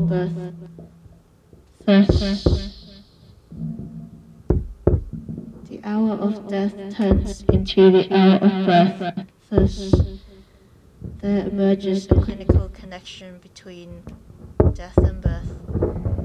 birth. Thus, the hour of death turns into the hour of birth. Thus, there emerges a clinical connection between death and birth.